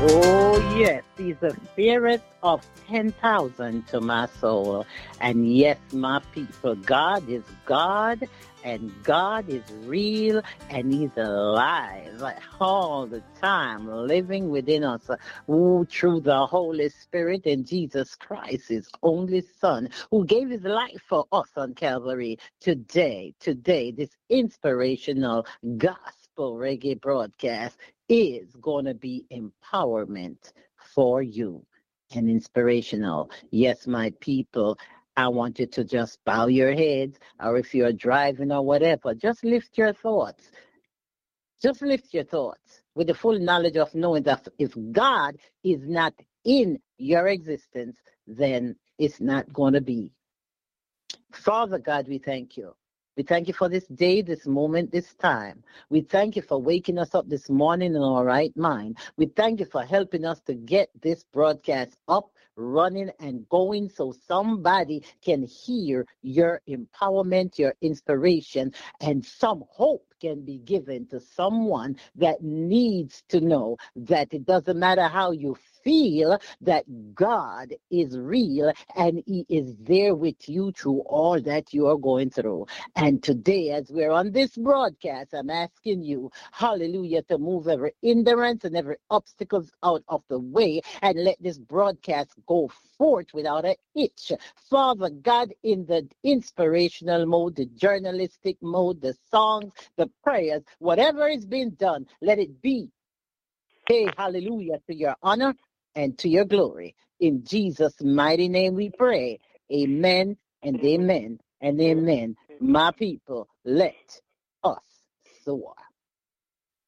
Oh, yes, he's the fairest of 10,000 to my soul. And yes, my people, God is God, and God is real, and he's alive like, all the time, living within us. Through the Holy Spirit and Jesus Christ, his only Son, who gave his life for us on Calvary. Today, this inspirational gospel reggae broadcast is going to be empowerment for you and inspirational. Yes, my people, I want you to just bow your heads, or if you're driving or whatever, just lift your thoughts. Just lift your thoughts with the full knowledge of knowing that if God is not in your existence, then it's not going to be. Father God, we thank you. We thank you for this day, this moment, this time. We thank you for waking us up this morning in our right mind. We thank you for helping us to get this broadcast up, running, and going so somebody can hear your empowerment, your inspiration, and some hope can be given to someone that needs to know that it doesn't matter how you feel, that God is real and he is there with you through all that you are going through. And today, as we're on this broadcast, I'm asking you, hallelujah, to move every hindrance and every obstacles out of the way and let this broadcast go forth without a hitch. Father God, in the inspirational mode, the journalistic mode, the songs, the prayers, whatever is being done, let it be, hey, hallelujah, to your honor and to your glory. In Jesus' mighty name we pray. Amen and amen and amen. My people, let us soar.